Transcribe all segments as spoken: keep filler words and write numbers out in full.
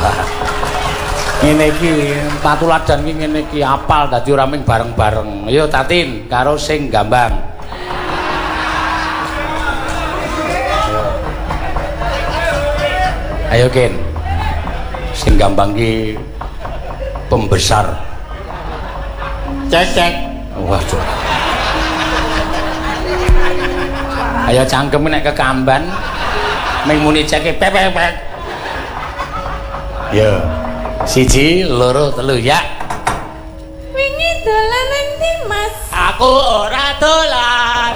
Ngene iki patuladan iki ngene iki apal dadi ora ming bareng-bareng. Ayo Tatin karo sing gambang. Ayo Ken. Sing gambang ki pembesar. Cek cek. Waduh. Ayo cangkem nek kekamban ming muni ceke pek pek pek. Yo. Siji, loro, telu ya. Wingi dolan nang ndi, Mas? Aku ora dolan.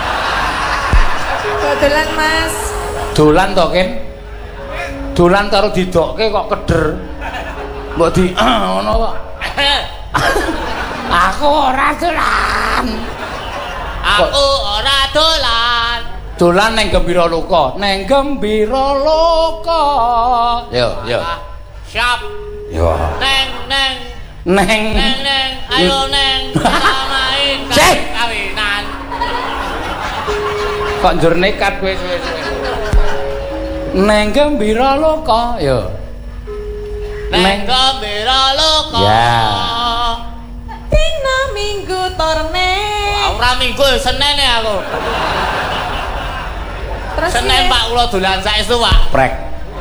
Kok dolan, Mas? Dolan to, Ken? Dolan karo didokke kok keder. Mbok di ngono kok. Aku ora dolan. Aku ora dolan. Dolan neng Gembira Loka, neng Gembira Loka. Yo, yo. Siap. Yo. Neng neng. Neng. Neng neng. Ayo neng. Kita main kawinan. Kok njur nekat kowe suwe-suwe. Neng Gembira Loka, yo. Neng Gembira Loka. Ya. Dina Minggu torne. Ora Minggu Senin ya aku. Terus Senin Pak kula dolan saestu, Pak. Prek.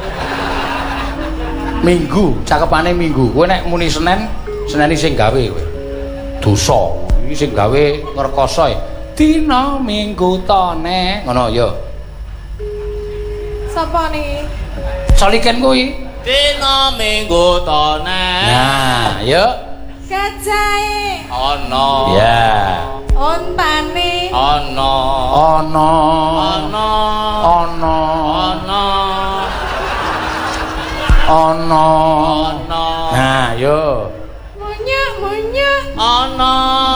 Minggu, cakepane Minggu. Kowe nek muni Senin, Senin sing gawe kowe. Dosa. Iki sing gawe ngrekoso e. Dina Minggu tone. Ngono ya. Sapa niki? Soliken kuwi. Dina Minggu tone. Nah, yuk. Gajahe. Ana. Ya. Ontane. Ana. Ana. Ana. Ana. Ana. Ana. Ana. Nah, yo. Munyak, munyak. Ana.